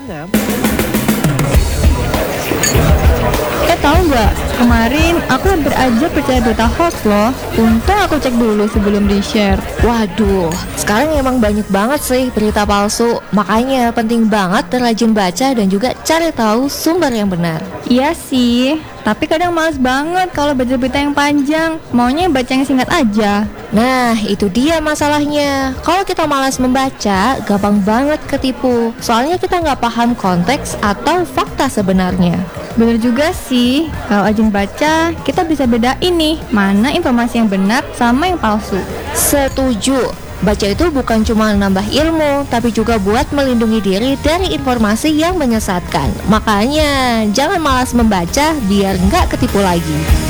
menanam. Tahu nggak? Kemarin aku hampir aja percaya berita hoax loh. Untung aku cek dulu sebelum di-share. Waduh, sekarang emang banyak banget sih berita palsu. Makanya penting banget rajin baca dan juga cari tahu sumber yang benar. Iya sih, tapi kadang males banget kalau baca berita yang panjang. Maunya baca yang singkat aja. Nah, itu dia masalahnya. Kalau kita malas membaca, gampang banget ketipu. Soalnya kita nggak paham konteks atau fakta sebenarnya. Bener juga sih, kalau rajin baca, kita bisa bedain nih mana informasi yang benar sama yang palsu. Setuju. Baca itu bukan cuma nambah ilmu, tapi juga buat melindungi diri dari informasi yang menyesatkan. Makanya, jangan malas membaca biar nggak ketipu lagi.